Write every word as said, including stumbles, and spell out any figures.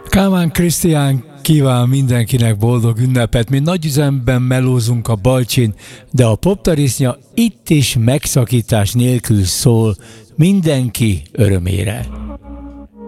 Kálmán Krisztián kíván mindenkinek boldog ünnepet. Mi nagy üzemben melózunk a Balcsin, de a poptarisznya itt is megszakítás nélkül szól mindenki örömére.